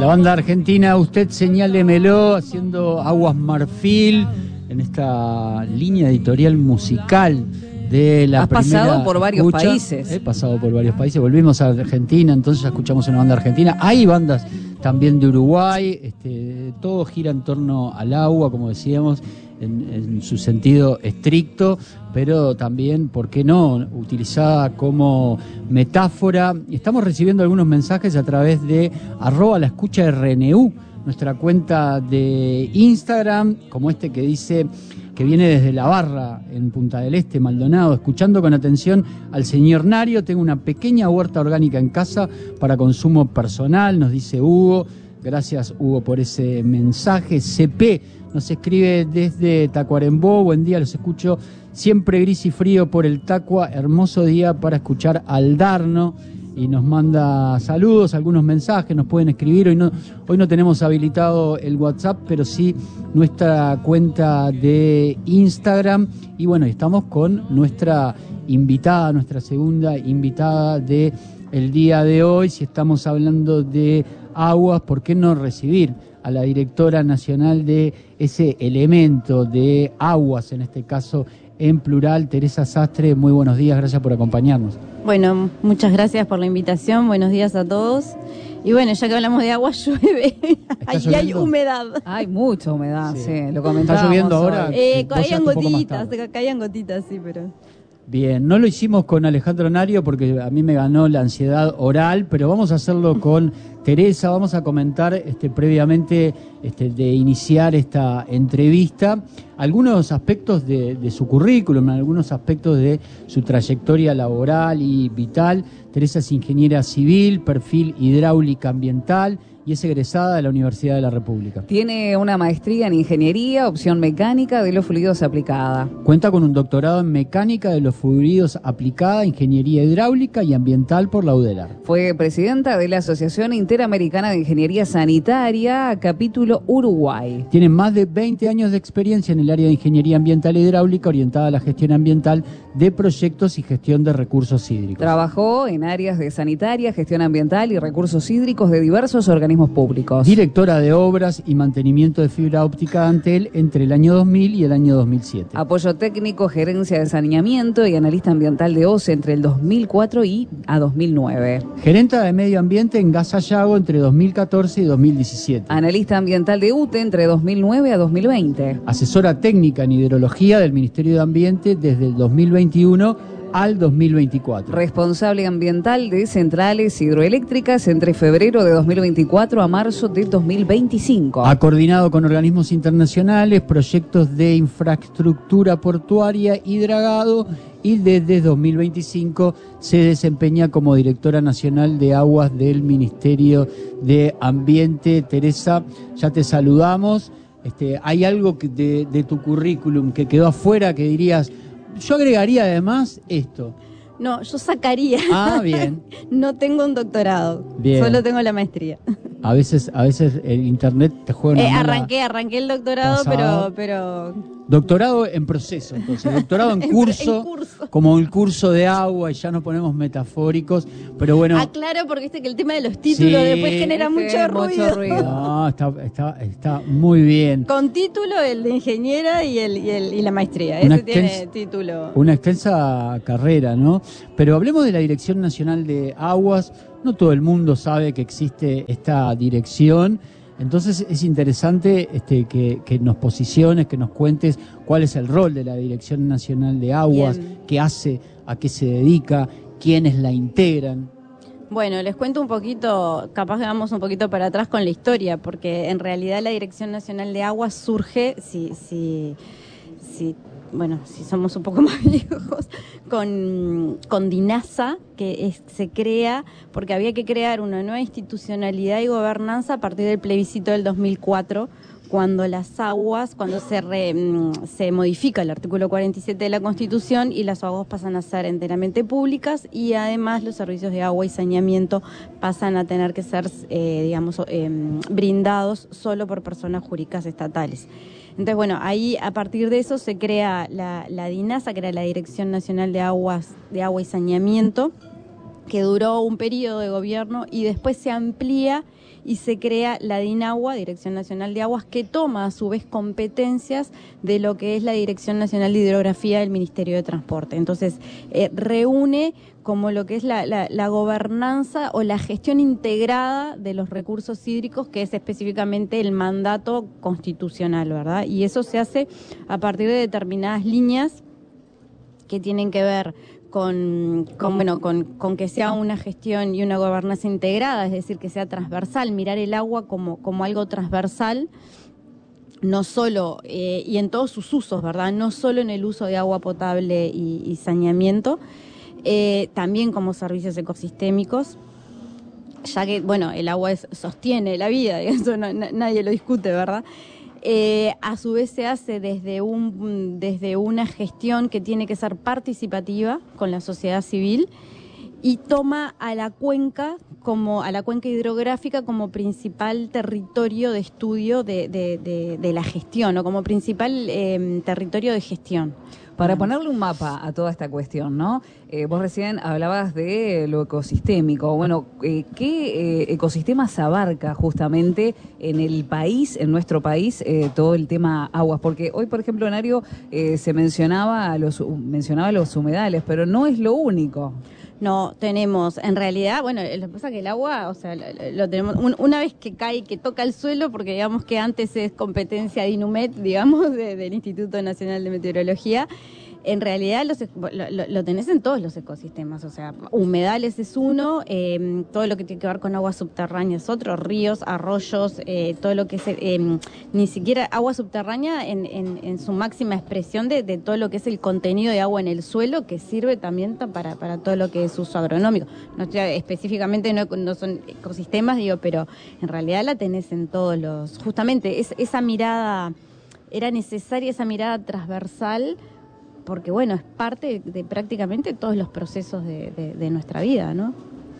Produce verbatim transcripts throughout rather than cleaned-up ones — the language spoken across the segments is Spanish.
La banda argentina Usted Señálemelo, haciendo Aguas Marfil en esta línea editorial musical de la Has primera pasado por varios escucha. países. He pasado por varios países, volvimos a Argentina, entonces escuchamos una banda argentina. Hay bandas también de Uruguay, este, todo gira en torno al agua, como decíamos, en, en su sentido estricto, pero también, ¿por qué no?, utilizada como metáfora. Estamos recibiendo algunos mensajes a través de arroba la escucha R N U, nuestra cuenta de Instagram, como este que dice que viene desde La Barra, en Punta del Este, Maldonado, escuchando con atención al señor Nario. Tengo una pequeña huerta orgánica en casa para consumo personal, nos dice Hugo. Gracias, Hugo, por ese mensaje. C P nos escribe desde Tacuarembó. Buen día, los escucho siempre gris y frío por el Tacua. Hermoso día para escuchar al Darno. Y nos manda saludos, algunos mensajes, nos pueden escribir. Hoy no, hoy no tenemos habilitado el WhatsApp, pero sí nuestra cuenta de Instagram. Y bueno, estamos con nuestra invitada, nuestra segunda invitada de el día de hoy. Si estamos hablando de aguas, ¿por qué no recibir a la directora nacional de ese elemento de aguas, en este caso en plural, Teresa Sastre? Muy buenos días, gracias por acompañarnos. Bueno, muchas gracias por la invitación, buenos días a todos. Y bueno, ya que hablamos de agua, llueve, y hay humedad. Hay mucha humedad, sí, Sí. lo comentábamos. ¿Está lloviendo ahora? hoy. Eh, Vos caían llegaste un poco más gotitas, tarde. caían gotitas, sí, pero... Bien, no lo hicimos con Alejandro Nario porque a mí me ganó la ansiedad oral, pero vamos a hacerlo con Teresa. Vamos a comentar este, previamente este, de iniciar esta entrevista algunos aspectos de, de su currículum, algunos aspectos de su trayectoria laboral y vital. Teresa es ingeniera civil, perfil hidráulica ambiental y es egresada de la Universidad de la República. Tiene una maestría en ingeniería, opción mecánica de los fluidos aplicada. Cuenta con un doctorado en mecánica de los fluidos aplicada, ingeniería hidráulica y ambiental por la UDELAR. Fue presidenta de la Asociación Interamericana de Ingeniería Sanitaria, capítulo Uruguay. Tiene más de veinte años de experiencia en el área de ingeniería ambiental e hidráulica orientada a la gestión ambiental de proyectos y gestión de recursos hídricos. Trabajó en áreas de sanitaria, gestión ambiental y recursos hídricos de diversos organismos públicos. Directora de obras y mantenimiento de fibra óptica de Antel entre el año dos mil y el año dos mil siete. Apoyo técnico, gerencia de saneamiento y analista ambiental de O C E entre el dos mil cuatro y a dos mil nueve. Gerenta de medio ambiente en Gas Sayago entre dos mil catorce y dos mil diecisiete. Analista ambiental de U T E entre dos mil nueve a dos mil veinte. Asesora técnica en hidrología del Ministerio de Ambiente desde el dos mil veintiuno al dos mil veinticuatro. Responsable ambiental de centrales hidroeléctricas entre febrero de dos mil veinticuatro a marzo de dos mil veinticinco. Ha coordinado con organismos internacionales proyectos de infraestructura portuaria y dragado y desde dos mil veinticinco se desempeña como directora nacional de aguas del Ministerio de Ambiente. Teresa, ya te saludamos. Este, ¿hay algo que de, de tu currículum que quedó afuera que dirías? Yo agregaría además esto. No, yo sacaría. Ah, bien. No tengo un doctorado, Bien. solo tengo la maestría. A veces, a veces el internet te juega una Eh, mala arranqué, arranqué el doctorado, pasada. pero, pero... Doctorado en proceso, entonces, doctorado en En- curso, en curso. como el curso de agua, y ya nos ponemos metafóricos, pero bueno, Aclaro porque viste que el tema de los títulos Sí. después genera Viste, mucho mucho ruido. ruido. no, está, está, está muy bien. Con título el de ingeniera y el y, el, y la maestría. Una Ese tiene extens- título. Una extensa carrera, ¿no? Pero hablemos de la Dirección Nacional de Aguas. No todo el mundo sabe que existe esta dirección. Entonces es interesante este, que, que nos posiciones, que nos cuentes cuál es el rol de la Dirección Nacional de Aguas, Bien. qué hace, a qué se dedica, quiénes la integran. Bueno, les cuento un poquito, capaz que vamos un poquito para atrás con la historia, porque en realidad la Dirección Nacional de Aguas surge, si, si, si, bueno, si somos un poco más viejos, con, con DINASA, que es, se crea porque había que crear una nueva institucionalidad y gobernanza a partir del plebiscito del dos mil cuatro, cuando las aguas, cuando se, re, se modifica el artículo cuarenta y siete de la Constitución y las aguas pasan a ser enteramente públicas y además los servicios de agua y saneamiento pasan a tener que ser, eh, digamos, eh, brindados solo por personas jurídicas estatales. Entonces, bueno, ahí a partir de eso se crea la, la DINASA, que era la Dirección Nacional de Aguas, de Agua y Saneamiento, que duró un periodo de gobierno y después se amplía y se crea la DINAGUA, Dirección Nacional de Aguas, que toma a su vez competencias de lo que es la Dirección Nacional de Hidrografía del Ministerio de Transporte. Entonces, eh, reúne como lo que es la, la, la gobernanza o la gestión integrada de los recursos hídricos, que es específicamente el mandato constitucional, ¿verdad? Y eso se hace a partir de determinadas líneas que tienen que ver Con, con bueno con, con que sea una gestión y una gobernanza integrada, es decir, que sea transversal, mirar el agua como, como algo transversal, no solo, eh, y en todos sus usos, ¿verdad? No solo en el uso de agua potable y, y saneamiento, eh, también como servicios ecosistémicos, ya que, bueno, el agua es, sostiene la vida, y eso no, na, nadie lo discute, ¿verdad? Eh, a su vez se hace desde un desde una gestión que tiene que ser participativa con la sociedad civil y toma a la cuenca como a la cuenca hidrográfica como principal territorio de estudio de, de, de, de la gestión o como principal eh, territorio de gestión. Para ponerle un mapa a toda esta cuestión, ¿no? Eh, vos recién hablabas de lo ecosistémico. Bueno, eh, ¿qué eh, ecosistemas abarca justamente en el país, en nuestro país, eh, todo el tema aguas? Porque hoy, por ejemplo, Nario, eh, se mencionaba los, mencionaba los humedales, pero no es lo único. No, tenemos, en realidad, bueno, lo que pasa es que el agua, o sea, lo, lo tenemos, un, una vez que cae, que toca el suelo, porque digamos que antes es competencia de INUMET, digamos, de, del Instituto Nacional de Meteorología, en realidad los, lo, lo tenés en todos los ecosistemas, o sea, humedales es uno, eh, todo lo que tiene que ver con agua subterránea es otro, ríos, arroyos, eh, todo lo que es, eh, ni siquiera agua subterránea en, en, en su máxima expresión de, de todo lo que es el contenido de agua en el suelo, que sirve también para, para todo lo que es uso agronómico. No estoy, específicamente no, no son ecosistemas, digo, pero en realidad la tenés en todos los, justamente es, esa mirada, era necesaria esa mirada transversal, porque bueno, es parte de, de prácticamente todos los procesos de, de, de nuestra vida, ¿no?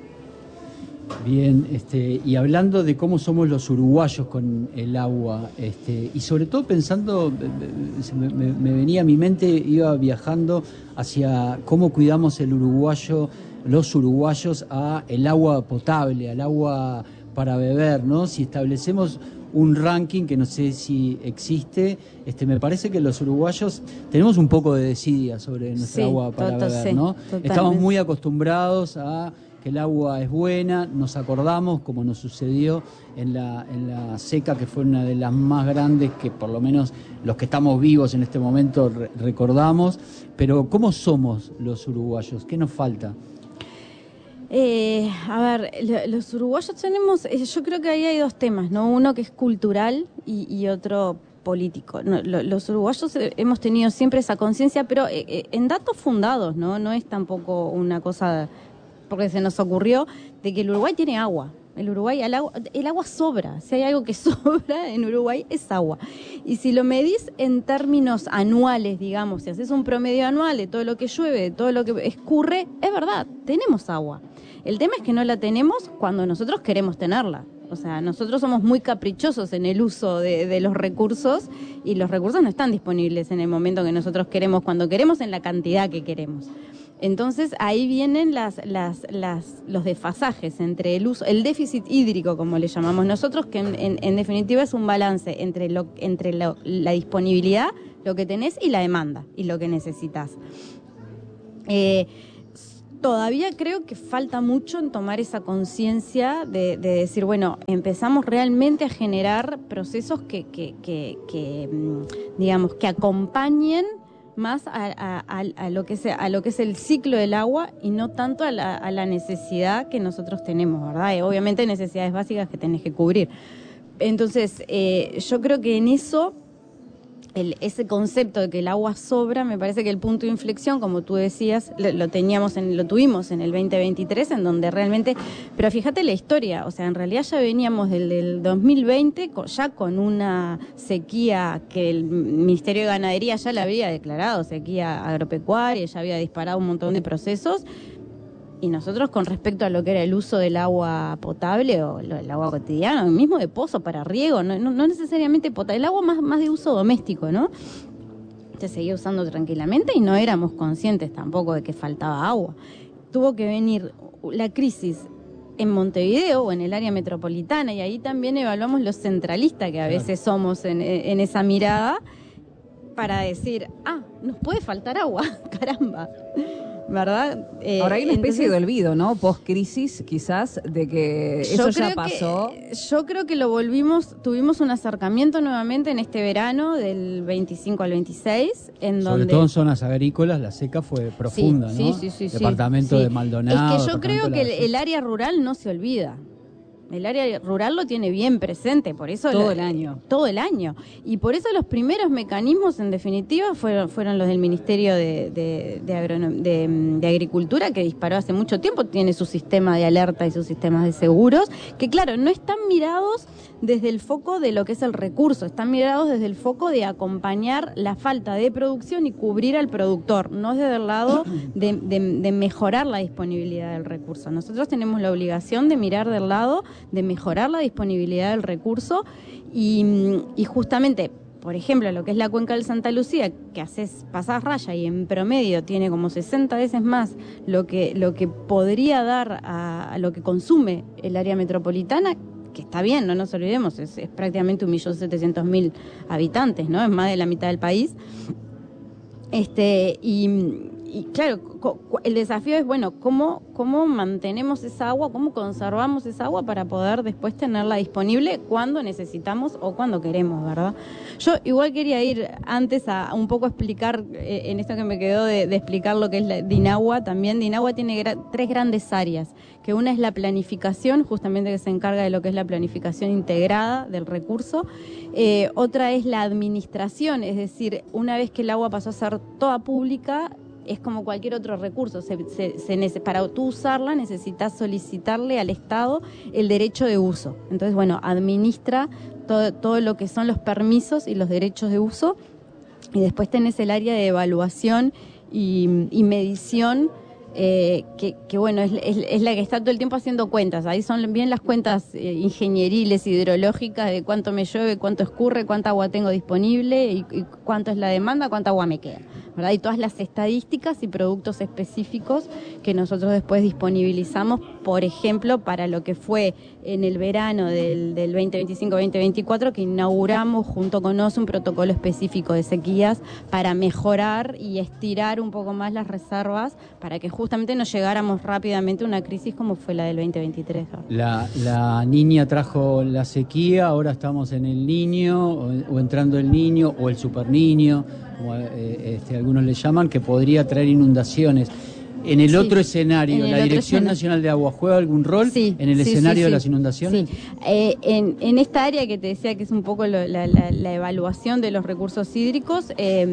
Bien, este, y hablando de cómo somos los uruguayos con el agua, este, y sobre todo pensando, me, me, me venía a mi mente, iba viajando hacia cómo cuidamos el uruguayo, los uruguayos, a el agua potable, al agua para beber, ¿no? Si establecemos un ranking que no sé si existe, este, me parece que los uruguayos tenemos un poco de desidia sobre nuestra sí, agua para to, to, beber, ¿no? Sí, estamos muy acostumbrados a que el agua es buena, nos acordamos, como nos sucedió en la, en la seca, que fue una de las más grandes que por lo menos los que estamos vivos en este momento re- recordamos, pero ¿cómo somos los uruguayos? ¿Qué nos falta? Eh, a ver, los uruguayos tenemos, yo creo que ahí hay dos temas, ¿no? Uno que es cultural y, y otro político. No, lo, los uruguayos hemos tenido siempre esa conciencia, pero eh, en datos fundados, ¿no? No es tampoco una cosa porque se nos ocurrió de que el Uruguay tiene agua. El Uruguay, el agua, el agua sobra. Si hay algo que sobra en Uruguay es agua. Y si lo medís en términos anuales, digamos, si haces un promedio anual de todo lo que llueve, de todo lo que escurre, es verdad, tenemos agua. El tema es que no la tenemos cuando nosotros queremos tenerla. O sea, nosotros somos muy caprichosos en el uso de, de los recursos y los recursos no están disponibles en el momento que nosotros queremos, cuando queremos, en la cantidad que queremos. Entonces ahí vienen las, las, las, los desfasajes entre el uso, el déficit hídrico, como le llamamos nosotros, que en, en, en definitiva es un balance entre, lo, entre lo, la disponibilidad, lo que tenés, y la demanda, y lo que necesitas. Eh, Todavía creo que falta mucho en tomar esa conciencia de, de decir, bueno, empezamos realmente a generar procesos que, que, que, que digamos, que acompañen más a, a, a, lo que es, a lo que es el ciclo del agua y no tanto a la, a la necesidad que nosotros tenemos, ¿verdad? Y obviamente necesidades básicas que tenés que cubrir. Entonces, eh, yo creo que en eso... El, ese concepto de que el agua sobra, me parece que el punto de inflexión, como tú decías, lo, lo teníamos en, lo tuvimos en el veinte veintitrés, en donde realmente, pero fíjate la historia, o sea, en realidad ya veníamos del, del dos mil veinte con, ya con una sequía que el Ministerio de Ganadería ya la había declarado, sequía agropecuaria, ya había disparado un montón de procesos. Y nosotros, con respecto a lo que era el uso del agua potable o el agua cotidiana, mismo de pozo para riego, no, no, no necesariamente potable, el agua más, más de uso doméstico, ¿no? Se seguía usando tranquilamente y no éramos conscientes tampoco de que faltaba agua. tuvo que venir la crisis en Montevideo o en el área metropolitana, y ahí también evaluamos lo centralista que a veces somos en, en esa mirada, para decir, ah, nos puede faltar agua, caramba, ¿verdad? Eh, Ahora hay una especie entonces, de olvido, ¿no? Post-crisis, quizás, de que eso ya pasó. Que, yo creo que lo volvimos, tuvimos un acercamiento nuevamente en este verano, del veinticinco al veintiséis, en Sobre donde... todo en zonas agrícolas, la seca fue profunda, sí, ¿no? Sí, sí, sí. Departamento sí. de Maldonado. Es que yo creo que el, el área rural no se olvida. El área rural lo tiene bien presente, por eso todo lo, el año. Todo el año. Y por eso los primeros mecanismos, en definitiva, fueron, fueron los del Ministerio de, de, de, Agronom- de, de Agricultura, que disparó hace mucho tiempo, tiene su sistema de alerta y sus sistemas de seguros, que claro, no están mirados desde el foco de lo que es el recurso, están mirados desde el foco de acompañar la falta de producción y cubrir al productor, no desde el lado de, de, de mejorar la disponibilidad del recurso. Nosotros tenemos la obligación de mirar del lado de mejorar la disponibilidad del recurso y, y justamente, por ejemplo, lo que es la cuenca del Santa Lucía, que haces pasás raya y en promedio tiene como sesenta veces más lo que, lo que podría dar a, a lo que consume el área metropolitana, que está bien, no nos olvidemos, es, es prácticamente un millón setecientos mil habitantes, ¿no? Es más de la mitad del país. Este, y, y claro, co, el desafío es, bueno, ¿cómo, cómo mantenemos esa agua, cómo conservamos esa agua para poder después tenerla disponible cuando necesitamos o cuando queremos, ¿verdad? Yo igual quería ir antes a un poco explicar, eh, en esto que me quedó de, de explicar lo que es la Dinagua, también Dinagua tiene gra- tres grandes áreas, que una es la planificación, justamente que se encarga de lo que es la planificación integrada del recurso, eh, otra es la administración, es decir, una vez que el agua pasó a ser toda pública, es como cualquier otro recurso, se, se, se, para tú usarla necesitas solicitarle al Estado el derecho de uso. Entonces, bueno, administra todo, todo lo que son los permisos y los derechos de uso, y después tenés el área de evaluación y, y medición, eh, que, que bueno, es, es, es la que está todo el tiempo haciendo cuentas. Ahí son bien las cuentas eh, ingenieriles, hidrológicas, de cuánto me llueve, cuánto escurre, cuánta agua tengo disponible y, y cuánto es la demanda, cuánta agua me queda, ¿verdad? Y todas las estadísticas y productos específicos que nosotros después disponibilizamos, por ejemplo, para lo que fue en el verano del, del veinte veinticinco veinte veinticuatro, que inauguramos junto con O S un protocolo específico de sequías para mejorar y estirar un poco más las reservas, para que justamente no llegáramos rápidamente a una crisis como fue la del veinte veintitrés. La, la niña trajo la sequía, ahora estamos en el niño, o, o entrando el niño, o el super niño, como eh, este, algunos le llaman, que podría traer inundaciones. En el sí, otro escenario, ¿la Dirección Nacional de Agua juega algún rol sí, en el sí, escenario sí, sí, de las inundaciones? Sí. Eh, en, en esta área que te decía que es un poco lo, la, la, la evaluación de los recursos hídricos, eh,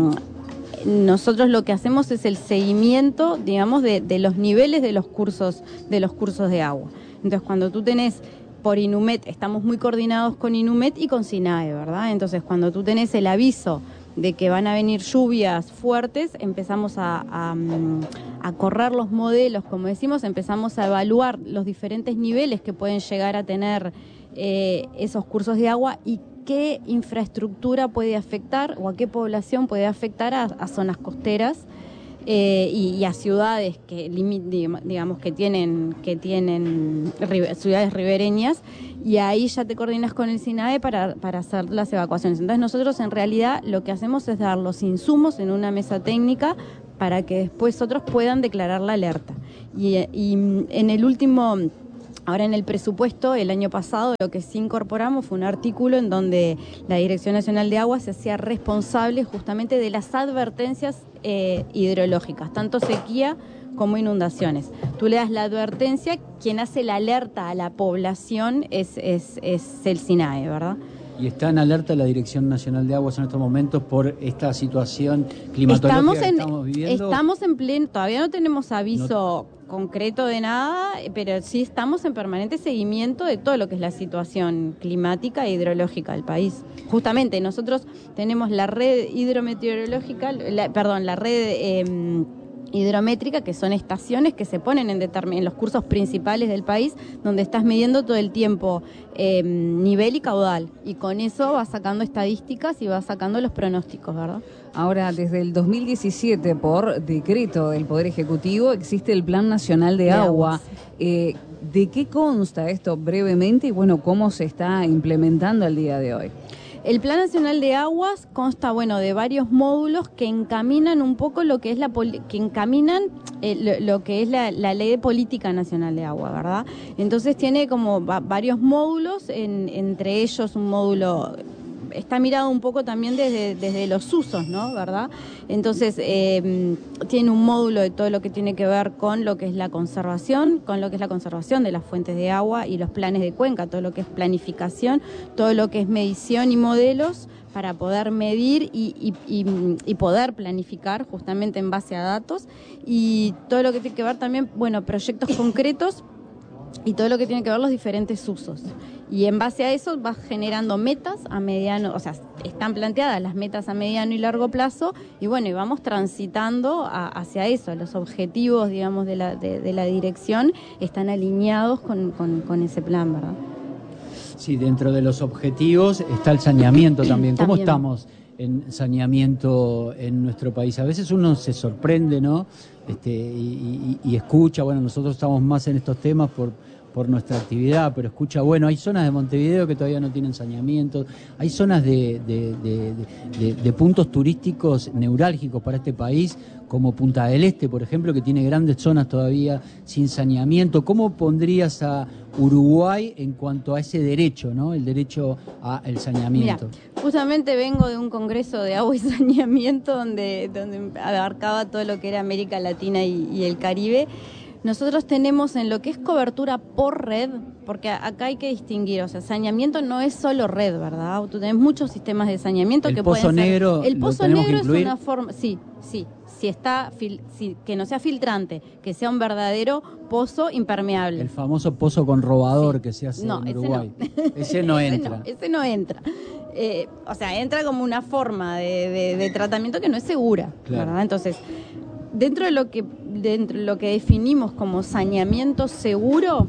nosotros lo que hacemos es el seguimiento, digamos, de, de los niveles de los cursos, de los cursos de agua. Entonces, cuando tú tenés por Inumet, estamos muy coordinados con Inumet y con SINAE, ¿verdad? Entonces, cuando tú tenés el aviso de que van a venir lluvias fuertes, empezamos a, a, a correr los modelos, como decimos, empezamos a evaluar los diferentes niveles que pueden llegar a tener eh, esos cursos de agua y qué infraestructura puede afectar o a qué población puede afectar a, a zonas costeras eh, y, y a ciudades que digamos que tienen que tienen ciudades ribereñas, y ahí ya te coordinas con el SINAE para, para hacer las evacuaciones. Entonces nosotros en realidad lo que hacemos es dar los insumos en una mesa técnica para que después otros puedan declarar la alerta. Y, y en el último, ahora en el presupuesto, el año pasado, lo que sí incorporamos fue un artículo en donde la Dirección Nacional de Agua se hacía responsable justamente de las advertencias eh, hidrológicas, tanto sequía como inundaciones. Tú le das la advertencia, quien hace la alerta a la población es, es, es el SINAE, ¿verdad? ¿Y está en alerta la Dirección Nacional de Aguas en estos momentos por esta situación climatológica estamos en, que estamos viviendo? Estamos en pleno, todavía no tenemos aviso no. concreto de nada, pero sí estamos en permanente seguimiento de todo lo que es la situación climática e hidrológica del país. Justamente nosotros tenemos la red hidrometeorológica, la, perdón, la red... Eh, hidrométrica, que son estaciones que se ponen en, determin- en los cursos principales del país, donde estás midiendo todo el tiempo eh, nivel y caudal, y con eso vas sacando estadísticas y vas sacando los pronósticos, ¿verdad? Ahora, desde el dos mil diecisiete, por decreto del Poder Ejecutivo, existe el Plan Nacional de, de Agua. Eh, ¿De qué consta esto brevemente y, bueno, cómo se está implementando al día de hoy? El Plan Nacional de Aguas consta, bueno, de varios módulos que encaminan un poco lo que es la que encaminan eh, lo, lo que es la, la Ley de Política Nacional de Agua, ¿verdad? Entonces tiene como va, varios módulos, en, entre ellos un módulo está mirado un poco también desde, desde los usos, ¿no? ¿Verdad? Entonces, eh, tiene un módulo de todo lo que tiene que ver con lo que es la conservación, con lo que es la conservación de las fuentes de agua y los planes de cuenca, todo lo que es planificación, todo lo que es medición y modelos para poder medir y, y, y, y poder planificar justamente en base a datos, y todo lo que tiene que ver también, bueno, proyectos concretos y todo lo que tiene que ver los diferentes usos. Y en base a eso vas generando metas a mediano, o sea, están planteadas las metas a mediano y largo plazo, y bueno, y vamos transitando a, hacia eso. Los objetivos, digamos, de la, de, de la dirección están alineados con, con, con ese plan, ¿verdad? Sí, dentro de los objetivos está el saneamiento también. ¿Cómo También. estamos en saneamiento en nuestro país? A veces uno se sorprende, ¿no? Este, y, y, y escucha, bueno, nosotros estamos más en estos temas por, por nuestra actividad, pero escucha, bueno, hay zonas de Montevideo que todavía no tienen saneamiento, hay zonas de, de, de, de, de puntos turísticos neurálgicos para este país, como Punta del Este, por ejemplo, que tiene grandes zonas todavía sin saneamiento. ¿Cómo pondrías a Uruguay en cuanto a ese derecho, ¿no? El derecho al saneamiento. Mira, justamente vengo de un congreso de agua y saneamiento donde, donde abarcaba todo lo que era América Latina y, y el Caribe. Nosotros tenemos en lo que es cobertura por red, porque acá hay que distinguir, o sea, saneamiento no es solo red, ¿verdad? Tú tenés muchos sistemas de saneamiento el que pozo pueden ser... negro, El pozo negro es una forma, sí, sí. Si está fil, si, que no sea filtrante, que sea un verdadero pozo impermeable. El famoso pozo con robador, sí, que se hace no, en Uruguay. Ese no, ese no entra. Ese no, ese no entra. Eh, o sea, entra como una forma de, de, de tratamiento que no es segura, claro. ¿verdad? Entonces, dentro de lo que dentro de lo que definimos como saneamiento seguro,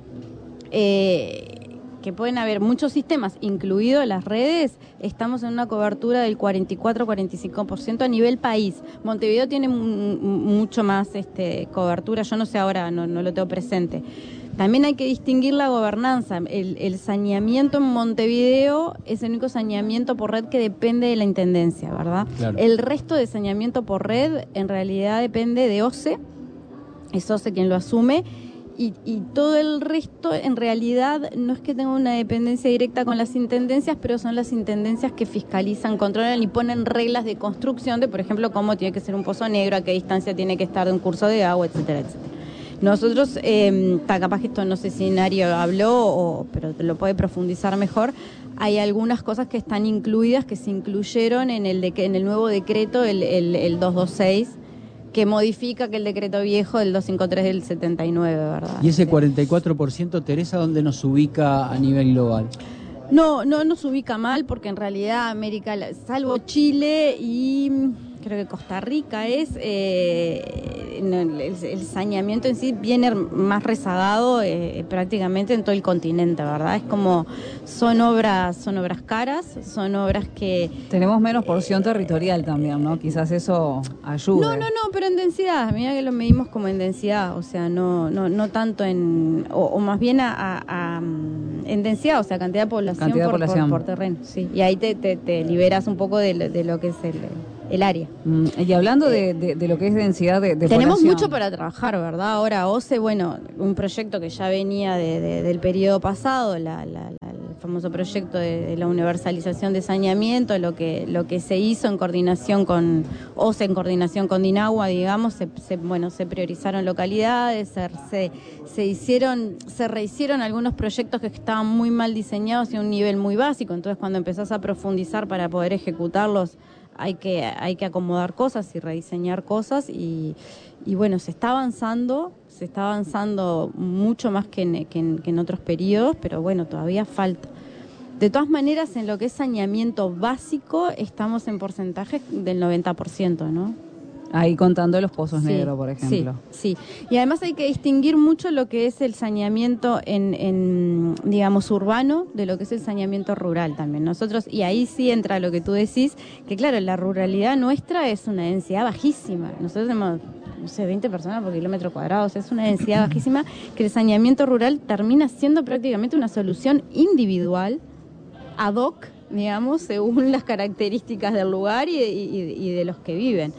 eh, que pueden haber muchos sistemas, incluido las redes, estamos en una cobertura del cuarenta y cuatro a cuarenta y cinco por ciento a nivel país. Montevideo tiene m- mucho más este, cobertura, yo no sé ahora, no, no lo tengo presente. También hay que distinguir la gobernanza. El, el saneamiento en Montevideo es el único saneamiento por red que depende de la intendencia, ¿verdad? Claro. El resto de saneamiento por red en realidad depende de O C E, es O C E quien lo asume. Y, y todo el resto, en realidad, no es que tenga una dependencia directa con las intendencias, pero son las intendencias que fiscalizan, controlan y ponen reglas de construcción de, por ejemplo, cómo tiene que ser un pozo negro, a qué distancia tiene que estar de un curso de agua, etcétera, etcétera. Nosotros, eh, capaz que esto no sé si Nario habló, o, pero lo puede profundizar mejor, hay algunas cosas que están incluidas, que se incluyeron en el, de, en el nuevo decreto, el, el, el doscientos veintiséis, que modifica que el decreto viejo del doscientos cincuenta y tres del setenta y nueve, ¿verdad? ¿Y ese cuarenta y cuatro por ciento, Teresa, dónde nos ubica a nivel global? No, no nos ubica mal, porque en realidad América, salvo Chile y creo que Costa Rica es, eh, el, el saneamiento en sí viene más rezagado eh, prácticamente en todo el continente, ¿verdad? Es como, son obras, son obras caras, son obras que... Tenemos menos porción eh, territorial también, ¿no? Quizás eso ayude. No, no, no, pero en densidad, mira que lo medimos como en densidad, o sea, no, no, no tanto en, o, o más bien a, a, a, en densidad, o sea, cantidad de población, cantidad por, de población. Por, por terreno, sí, y ahí te, te, te liberas un poco de, de lo que es el... el área. Mm, y hablando de, de, de lo que es densidad de, de Tenemos población. mucho para trabajar, ¿verdad? Ahora O C E, bueno, un proyecto que ya venía de, de, del periodo pasado, la, la, la, el famoso proyecto de, de la universalización de saneamiento, lo que lo que se hizo en coordinación con O C E, en coordinación con Dinagua, digamos, se, se, bueno, se priorizaron localidades, se, se, se hicieron, se rehicieron algunos proyectos que estaban muy mal diseñados y a un nivel muy básico, entonces cuando empezás a profundizar para poder ejecutarlos, hay que hay que acomodar cosas y rediseñar cosas y, y bueno, se está avanzando, se está avanzando mucho más que en, que, en, que en otros periodos, pero bueno, todavía falta. De todas maneras, en lo que es saneamiento básico, estamos en porcentajes del noventa por ciento, ¿no? Ahí contando los pozos Sí, negros, por ejemplo. Sí, sí. Y además hay que distinguir mucho lo que es el saneamiento en, en, digamos, urbano de lo que es el saneamiento rural también. Nosotros, y ahí sí entra lo que tú decís, que claro, la ruralidad nuestra es una densidad bajísima. Nosotros tenemos, no sé, veinte personas por kilómetro cuadrado, o sea, es una densidad bajísima que el saneamiento rural termina siendo prácticamente una solución individual, ad hoc, digamos, según las características del lugar y, y, y de los que viven.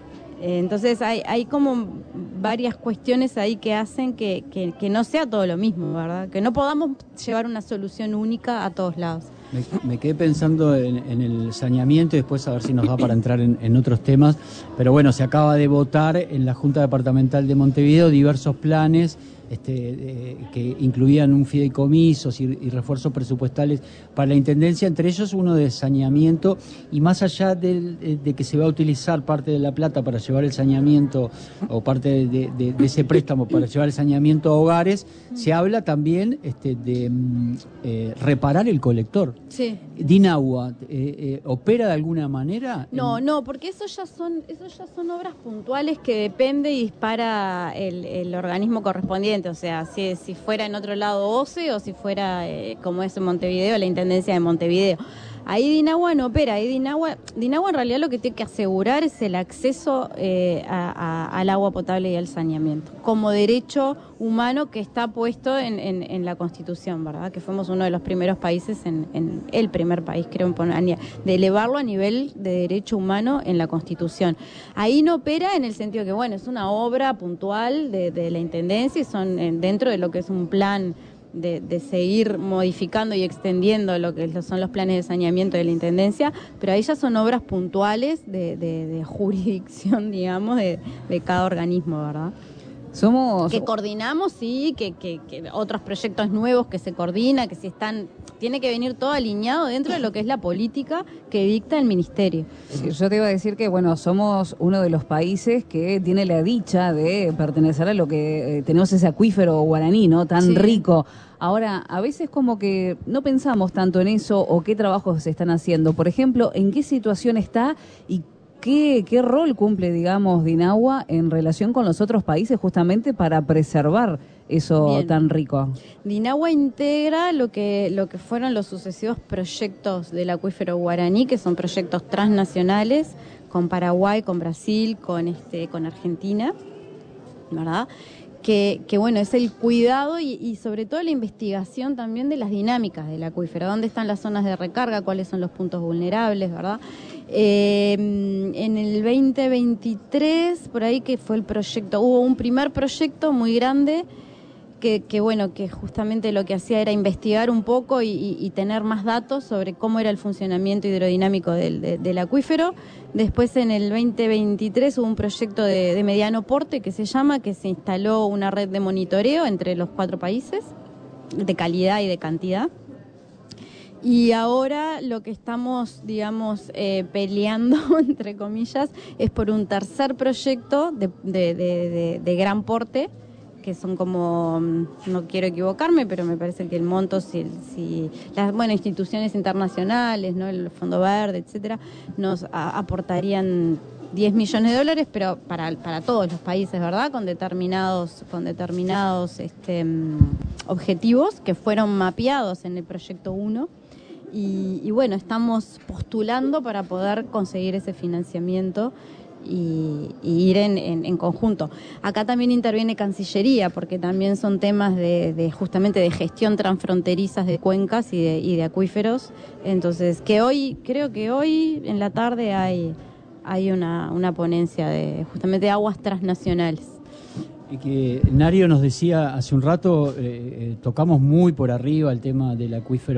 Entonces hay, hay como varias cuestiones ahí que hacen que, que, que no sea todo lo mismo, ¿verdad? Que no podamos llevar una solución única a todos lados. Me, me quedé pensando en, en el saneamiento y después a ver si nos da para entrar en, en otros temas. Pero bueno, se acaba de votar en la Junta Departamental de Montevideo diversos planes este, eh, que incluían un fideicomisos y, y refuerzos presupuestales para la Intendencia, entre ellos uno de saneamiento, y más allá de, de que se va a utilizar parte de la plata para llevar el saneamiento o parte de, de, de ese préstamo para llevar el saneamiento a hogares, se habla también este, de eh, reparar el colector. Sí. Dinagua, eh, eh, ¿opera de alguna manera? No, en... no, porque eso ya son, eso ya son obras puntuales que depende y dispara el, el organismo correspondiente. O sea, si, si fuera en otro lado O C E o si fuera, eh, como es en Montevideo, la Intendencia de Montevideo. Ahí Dinagua no opera, ahí Dinagua, Dinagua en realidad lo que tiene que asegurar es el acceso eh, a, a, al agua potable y al saneamiento, como derecho humano que está puesto en, en, en la Constitución, ¿verdad? Que fuimos uno de los primeros países, en, en el primer país, creo, en poner, de elevarlo a nivel de derecho humano en la Constitución. Ahí no opera en el sentido que, bueno, es una obra puntual de, de la Intendencia y son en, dentro de lo que es un plan De, de seguir modificando y extendiendo lo que son los planes de saneamiento de la Intendencia, pero ahí ya son obras puntuales de, de, de jurisdicción, digamos, de, de cada organismo, ¿verdad? Somos... Que coordinamos, sí, que, que, que otros proyectos nuevos que se coordinan, que si están... Tiene que venir todo alineado dentro de lo que es la política que dicta el Ministerio. Sí, yo te iba a decir que, bueno, somos uno de los países que tiene la dicha de pertenecer a lo que eh, tenemos ese acuífero guaraní, ¿no? Tan sí. rico. Ahora, a veces como que no pensamos tanto en eso o qué trabajos se están haciendo. Por ejemplo, ¿en qué situación está y qué, qué rol cumple, digamos, Dinagua en relación con los otros países justamente para preservar eso Bien. tan rico? Dinagua integra lo que lo que fueron los sucesivos proyectos del acuífero guaraní, que son proyectos transnacionales con Paraguay, con Brasil, con este con Argentina, ¿verdad? Que, que bueno, es el cuidado y, y sobre todo la investigación también de las dinámicas del acuífero, dónde están las zonas de recarga, cuáles son los puntos vulnerables, ¿verdad? Eh, en el veinte veintitrés, por ahí que fue el proyecto, hubo un primer proyecto muy grande que, que bueno, que justamente lo que hacía era investigar un poco y, y, y tener más datos sobre cómo era el funcionamiento hidrodinámico del, de, del acuífero. Después en el veinte veintitrés hubo un proyecto de, de mediano porte que se llama, que se instaló una red de monitoreo entre los cuatro países, de calidad y de cantidad. Y ahora lo que estamos, digamos, eh, peleando, entre comillas, es por un tercer proyecto de, de, de, de, de gran porte, que son como, no quiero equivocarme, pero me parece que el monto, si, si las bueno, instituciones internacionales, ¿no? El Fondo Verde, etcétera, nos a, aportarían diez millones de dólares, pero para, para todos los países, ¿verdad? Con determinados, con determinados este, objetivos que fueron mapeados en el proyecto uno. Y, y bueno, estamos postulando para poder conseguir ese financiamiento y, y ir en, en, en conjunto. Acá también interviene Cancillería, porque también son temas de, de justamente de gestión transfronterizas de cuencas y de, y de acuíferos. Entonces, que hoy, creo que hoy en la tarde hay, hay una, una ponencia de justamente de aguas transnacionales. Y que Nario nos decía hace un rato, eh, eh, tocamos muy por arriba el tema del acuífero